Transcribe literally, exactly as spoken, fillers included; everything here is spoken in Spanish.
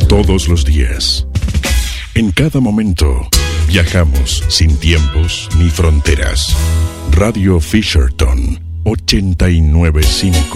Todos los días, en cada momento, viajamos sin tiempos ni fronteras. Radio Fisherton ochenta y nueve punto cinco.